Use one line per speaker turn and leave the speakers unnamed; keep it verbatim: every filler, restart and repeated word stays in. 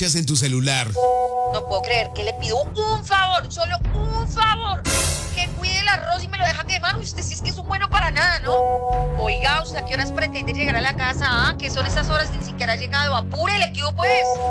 en tu celular.
No puedo creer que le pido un favor, solo un favor. Que cuide el arroz y me lo deja quemar. Usted sí es que es un bueno para nada, ¿no? Oiga, ¿usted a qué horas pretende llegar a la casa? ¿Ah? ¿Qué son esas horas? Ni siquiera ha llegado. Apúrele, ¿qué hubo pues?